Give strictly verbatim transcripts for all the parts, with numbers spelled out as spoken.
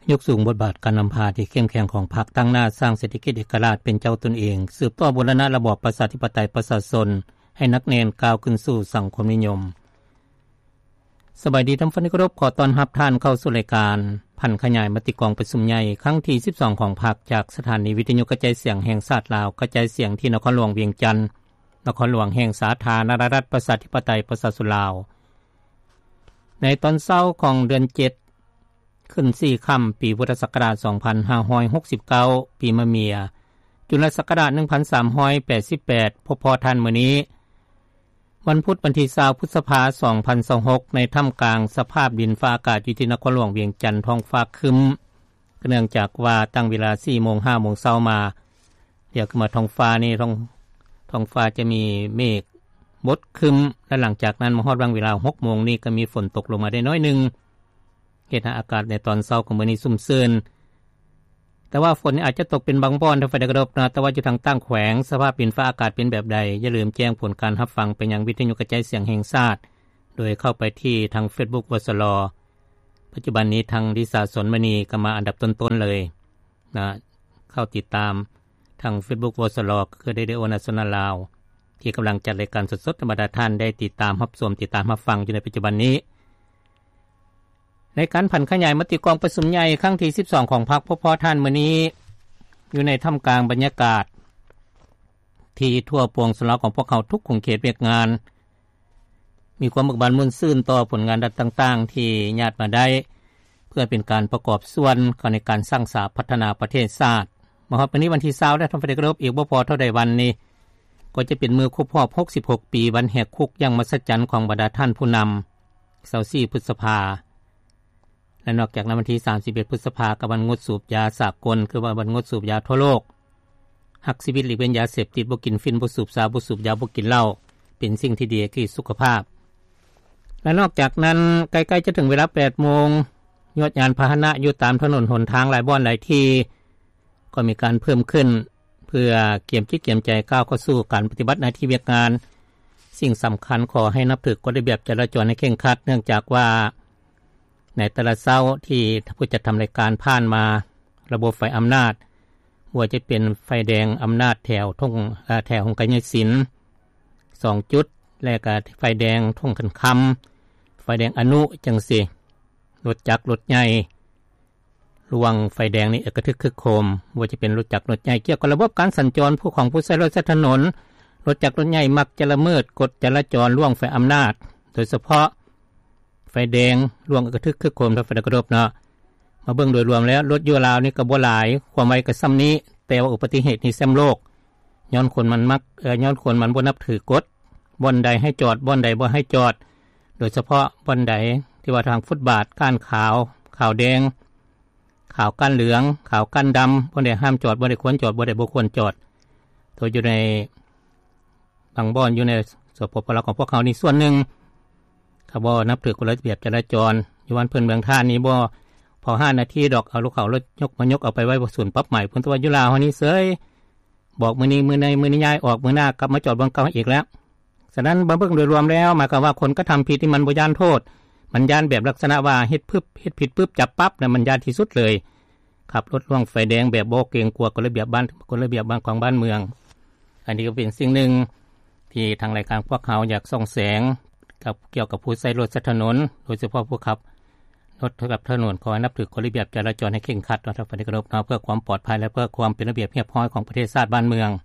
ยกสูงบทบาทการนำพาที่เข้มแข็งของพรรคตั้งหน้าสร้างเศรษฐกิจเอกราชเป็นเจ้าตนเองสืบต่อบูรณะระบอบประชาธิปไตยประชาชนให้นักแน่นก้าวขึ้นสู่สังคมนิยมสบายดีท่านผู้ฟังที่เคารพขอต้อนรับท่านเข้าสู่รายการพันขยายมติกองประชุมใหญ่ครั้งที่สิบสองของพรรคจากสถานีวิทยุกระจายเสียงแห่งชาติลาวกระจายเสียงที่นครหลวงเวียงจันทน์นครหลวงแห่งสาธารณรัฐประชาธิปไตยประชาชนลาวในตอนเช้าของเดือนเจ็ดขึ้นสี่ค่ำปีพุทธศักราชสองพันห้าร้อยหกสิบเก้าปีมะเมียจุลศักราชหนึ่งพันสามร้อยแปดสิบแปดพบพอท่านมื้อนี้วันพุธวันที่ยี่สิบพฤษภาคมสองพันยี่สิบหกในท่ามกลางสภาพดินฟ้าอากาศอยู่ที่นครหลวงเวียงจันทน์ท้องฟ้าครึ้มเนื่องจากว่าตั้งเวลา สี่โมงห้าโมงเช้ามาเดี๋ยวขึ้นมาท้องฟ้านี่ท้องท้องฟ้าจะมีเมฆบดครึ้มและหลังจากนั้นมาฮอดวางเวลา หกโมงนี่ก็มีฝนตกลงมาได้น้อยนึงเฮ็ดให้อากาศในตอนเช้าของมื้อนี้ซุ่มซื่นแต่ว่าฝนอาจจะตกเป็นบางบ่อนถ้าไฟได้กระทบนะแต่ว่าอยู่ทางตั้งแขวงสภาพดินฟ้าอากาศเป็นแบบใดอย่าลืมแจ้งผลการรับฟังไปยังวิทยุกระจายเสียงแห่งชาติโดยเข้าไปที่ทาง Facebook วสลปัจจุบันนี้ทางดิสาสนมณีก็มาอันดับต้นๆเลยนะเข้าติดตามทาง Facebook วสลก็คือ Radio National ลาวที่กำลังจัดรายการสดๆธรรมดาท่านได้ติดตามรับชมติดตามรับฟังอยู่ในปัจจุบันนี้ในการผันขยายมติกองประชุมใหญ่ครั้งที่สิบสองของพรรคพบพอท่านมื้อนี้อยู่ในท่ามกลางบรรยากาศที่ทั่วปวงสลาของพวกเขาทุกขงเขตเวียกงานมีความบึกบันมุ่นซื่นต่อผลงานต่างๆที่ญาติมาได้เพื่อเป็นการประกอบส่วนในการสร้างสาพัฒนาประเทศชาติมาฮอดวันนี้วันที่ยี่สิบและท่านผู้ใดเคารพอีกบ่พอเท่าใดวันนี้ก็จะเป็นมือครบรอบหกสิบหกปีวันแหกคุกอย่างมหัศจรรย์ของบรรดาท่านผู้นำยี่สิบสี่พฤษภาคมและนอกจากนั้นวันที่สามสิบเอ็ดพฤษภาคมกับวันงดสูบยาสากลคือว่าวันงดสูบยาทั่วโลกหักชีวิตหลีกเว้นยาเสพติดบ่กินฟินบ่สูบสาบ่สูบยาบ่กินเหล้าเป็นสิ่งที่ดีคือสุขภาพและนอกจากนั้นใกล้ๆจะถึงเวลา แปดโมงยอดยานพาหนะอยู่ตามถนนหนทางหลายบ่อนหลายที่ก็มีการเพิ่มขึ้นเพื่อเกียมจิตเกียมใจก้าวเข้าสู่การปฏิบัติหน้าที่ราชการสิ่งสำคัญขอให้นับถือกฎระเบียบจราจรให้เคร่งครัดเนื่องจากว่าในแต่ละเช้าที่ผู้จัดทำรายการผ่านมาระบบไฟอำนาจว่าจะเป็นไฟแดงอำนาจแถวท่งแถวของกายศิลป์สองจุดและก็ไฟแดงท่งคันคำไฟแดงอนุจังสิรถจักรรถใหญ่ระวังไฟแดงนี่กระทึกคึกโคมว่าจะเป็นรถจักรรถใหญ่เกี่ยวกับระบบการสัญจรผู้ของผู้ใช้รถใช้ถนนรถจักรรถใหญ่มักจะละเมิดกฎจราจรล่วงไฟอำนาจโดยเฉพาะไฟแดงล่วงกระทึกคึกโคมถ้าไฟกระทบเนาะมาเบิ่งโดยรวมแล้วรถอยู่ลาวนี่ก็บ่หลายความไวก็ซ้ำนี้แต่ว่าอุบัติเหตุนี่แซมโลกย้อนคนมันมักเอ่อย้อนคนมันบ่นับถือกฎบ่อนใดให้จอดบ่อนใดบ่ให้จอดโดยเฉพาะบ่อนใดที่ว่าทางฟุตบาทก้านขาวขาวแดงขาวก้านเหลืองขาวก้านดำบ่ได้ห้ามจอดบ่ได้ควรจอดบ่ได้บ่ควรจอดโดยอยู่ในบางบ่อนอยู่ในสปปลของพวกเขานี่ส่วนหนึ่งเขาบ่นับถือกฎระเบียบจราจรอยู่วันเพิ่นเมืองท่านี้บ่พอห้านาทีดอกเอาลูกเขารถยกมายกเอาไปไว้บ่ศูนย์ปรับใหม่พุ่นตัวอยู่ลาวเฮานี่เสยบอกมื้อนี้มื้อในมื้อนี้ย้ายออกมื้อหน้ากลับมาจอดบ่เก่าอีกแล้วฉะนั้นบ่เบิ่งโดยรวมแล้วหมายความว่าคนกระทำผิดที่มันบ่ย่านโทษมันย่านแบบลักษณะว่าเฮ็ดปึ๊บเฮ็ดผิดปึ๊บจับปั๊บน่ะมันย่านที่สุดเลยขับรถล่วงไฟแดงแบบบ่เกรงกลัวกฎระเบียบบ้านกฎระเบียบบ้านของบ้านเมืองอันนี้ก็เป็นสิ่งหนึ่งที่ทางรายการพวกเขาอยากส่องแสงกับเกี่ยวกับผู้ใช้รถใช้ถนนโดยเฉพาะผู้ขับรถกับถนนขอให้นับถือกฎระเบียบจราจรให้เคร่งครัดและทั้งฝ่ายกระทบเพื่อความปลอดภัยและเพื่อความเป็นระเบียบเรียบร้อยของประเทศชาติบ้านเมือง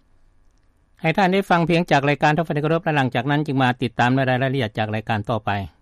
ให้ท่านได้ฟังเพียงจากรายการทั้งฝ่ายกระทบและหลังจากนั้นจึงมาติดตามรายละเอียดจากรายการต่อไป